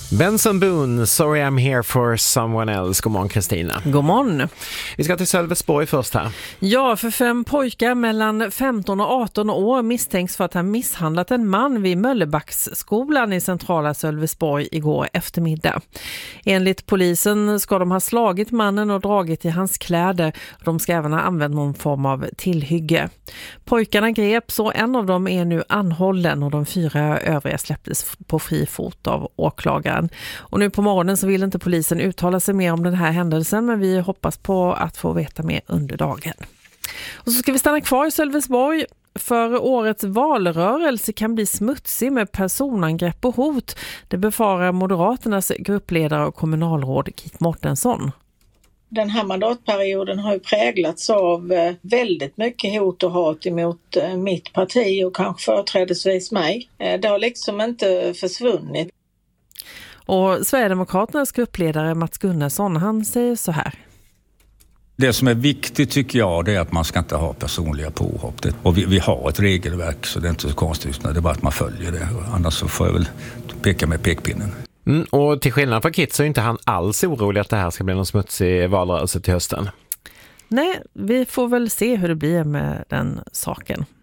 Benson Boone, Sorry I'm here for someone else. God morgon Kristina. God morgon. Vi ska till Sölvesborg först här. Ja, för 5 pojkar mellan 15 och 18 år misstänks för att ha misshandlat en man vid Möllebacksskolan i centrala Sölvesborg igår eftermiddag. Enligt polisen ska de ha slagit mannen och dragit i hans kläder. De ska även ha använt någon form av tillhygge. Pojkarna greps och en av dem är nu anhållen och de 4 övriga släpptes på fri fot av åklagaren. Och nu på morgonen så vill inte polisen uttala sig mer om den här händelsen, men vi hoppas på att få veta mer under dagen. Och så ska vi stanna kvar i Sölvesborg. För årets valrörelse kan bli smutsig med personangrepp och hot. Det befarar Moderaternas gruppledare och kommunalråd Kit Mårtensson. Den här mandatperioden har ju präglats av väldigt mycket hot och hat emot mitt parti och kanske företrädesvis mig. Det har liksom inte försvunnit. Och Sverigedemokraternas gruppledare Mats Gunnarsson, han säger så här. Det som är viktigt tycker jag, det är att man ska inte ha personliga påhopp. Och vi har ett regelverk så det är inte så konstigt, det är bara att man följer det. Annars så får jag väl peka med pekpinnen. Och till skillnad från Kit så är inte han alls orolig att det här ska bli någon smutsig valrörelse till hösten. Nej, vi får väl se hur det blir med den saken.